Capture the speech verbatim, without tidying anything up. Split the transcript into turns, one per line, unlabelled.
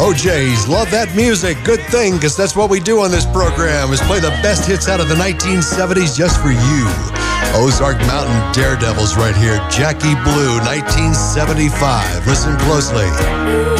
O Js, love that music. Good thing, because that's what we do on this program, is play the best hits out of the nineteen seventies just for you. Ozark Mountain Daredevils right here. Jackie Blue, nineteen seventy-five. Listen closely.